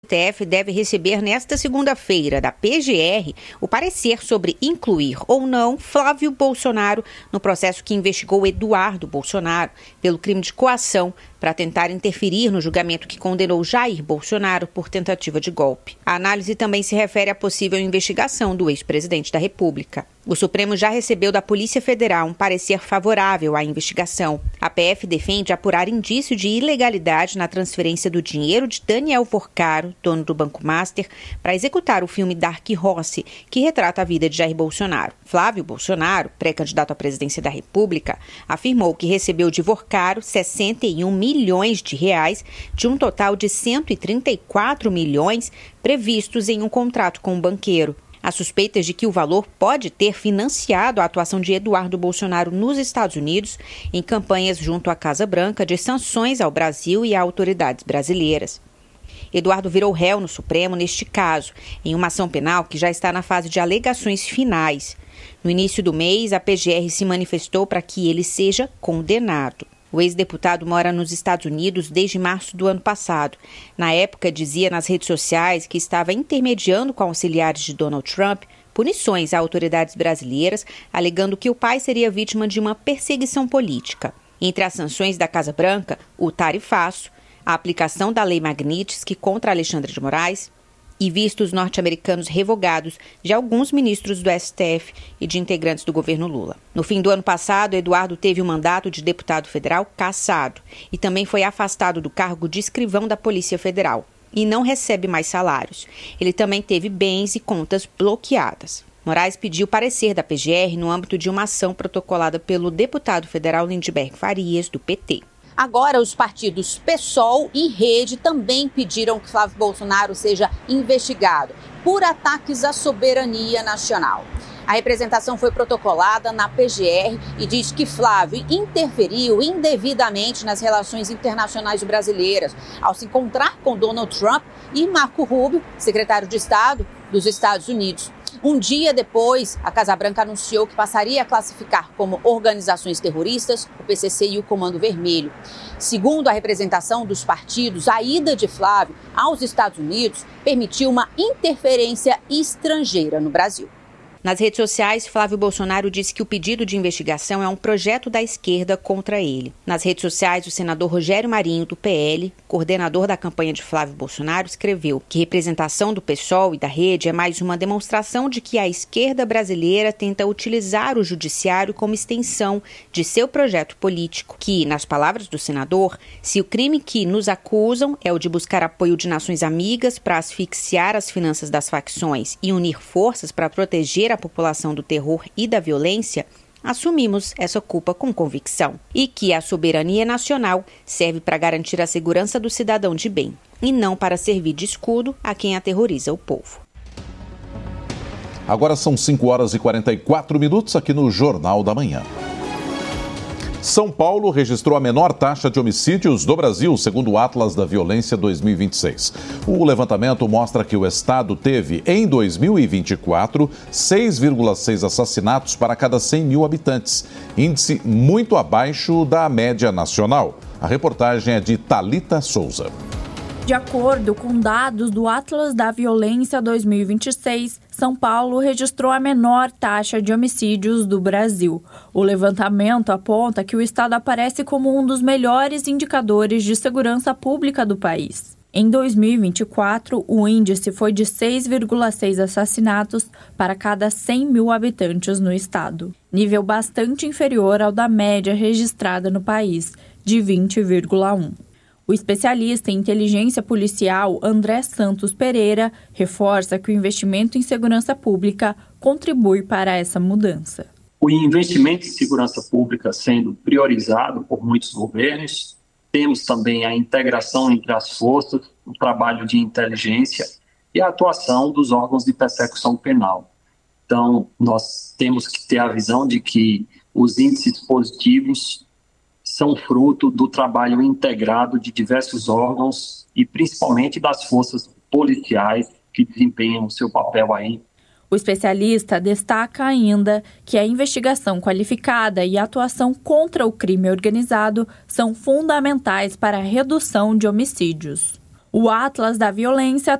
O STF deve receber nesta segunda-feira da PGR o parecer sobre incluir ou não Flávio Bolsonaro no processo que investigou Eduardo Bolsonaro pelo crime de coação para tentar interferir no julgamento que condenou Jair Bolsonaro por tentativa de golpe. A análise também se refere à possível investigação do ex-presidente da República. O Supremo já recebeu da Polícia Federal um parecer favorável à investigação. A PF defende apurar indício de ilegalidade na transferência do dinheiro de Daniel Porcaro, dono do Banco Master, para executar o filme Dark Horse, que retrata a vida de Jair Bolsonaro. Flávio Bolsonaro, pré-candidato à presidência da República, afirmou que recebeu de Porcaro 61 milhões de reais de um total de 134 milhões previstos em um contrato com o banqueiro. Há suspeitas de que o valor pode ter financiado a atuação de Eduardo Bolsonaro nos Estados Unidos em campanhas junto à Casa Branca de sanções ao Brasil e a autoridades brasileiras. Eduardo virou réu no Supremo neste caso, em uma ação penal que já está na fase de alegações finais. No início do mês, a PGR se manifestou para que ele seja condenado. O ex-deputado mora nos Estados Unidos desde março do ano passado. Na época, dizia nas redes sociais que estava intermediando com auxiliares de Donald Trump punições a autoridades brasileiras, alegando que o pai seria vítima de uma perseguição política. Entre as sanções da Casa Branca, o tarifaço, a aplicação da Lei Magnitsky contra Alexandre de Moraes e vistos norte-americanos revogados de alguns ministros do STF e de integrantes do governo Lula. No fim do ano passado, Eduardo teve o mandato de deputado federal cassado e também foi afastado do cargo de escrivão da Polícia Federal e não recebe mais salários. Ele também teve bens e contas bloqueadas. Moraes pediu parecer da PGR no âmbito de uma ação protocolada pelo deputado federal Lindbergh Farias, do PT. Agora, os partidos PSOL e Rede também pediram que Flávio Bolsonaro seja investigado por ataques à soberania nacional. A representação foi protocolada na PGR e diz que Flávio interferiu indevidamente nas relações internacionais brasileiras ao se encontrar com Donald Trump e Marco Rubio, secretário de Estado dos Estados Unidos. Um dia depois, a Casa Branca anunciou que passaria a classificar como organizações terroristas o PCC e o Comando Vermelho. Segundo a representação dos partidos, a ida de Flávio aos Estados Unidos permitiu uma interferência estrangeira no Brasil. Nas redes sociais, Flávio Bolsonaro disse que o pedido de investigação é um projeto da esquerda contra ele. Nas redes sociais, o senador Rogério Marinho, do PL, coordenador da campanha de Flávio Bolsonaro, escreveu que representação do PSOL e da Rede é mais uma demonstração de que a esquerda brasileira tenta utilizar o judiciário como extensão de seu projeto político, que, nas palavras do senador, se o crime que nos acusam é o de buscar apoio de nações amigas para asfixiar as finanças das facções e unir forças para proteger a população do terror e da violência, assumimos essa culpa com convicção. E que a soberania nacional serve para garantir a segurança do cidadão de bem, e não para servir de escudo a quem aterroriza o povo. Agora são 5h44 aqui no Jornal da Manhã. São Paulo registrou a menor taxa de homicídios do Brasil, segundo o Atlas da Violência 2026. O levantamento mostra que o estado teve, em 2024, 6,6 assassinatos para cada 100 mil habitantes, índice muito abaixo da média nacional. A reportagem é de Thalita Souza. De acordo com dados do Atlas da Violência 2026, São Paulo registrou a menor taxa de homicídios do Brasil. O levantamento aponta que o estado aparece como um dos melhores indicadores de segurança pública do país. Em 2024, o índice foi de 6,6 assassinatos para cada 100 mil habitantes no estado, nível bastante inferior ao da média registrada no país, de 20,1. O especialista em inteligência policial André Santos Pereira reforça que o investimento em segurança pública contribui para essa mudança. O investimento em segurança pública sendo priorizado por muitos governos, temos também a integração entre as forças, o trabalho de inteligência e a atuação dos órgãos de persecução penal. Então, nós temos que ter a visão de que os índices positivos são fruto do trabalho integrado de diversos órgãos e principalmente das forças policiais que desempenham o seu papel aí. O especialista destaca ainda que a investigação qualificada e a atuação contra o crime organizado são fundamentais para a redução de homicídios. O Atlas da Violência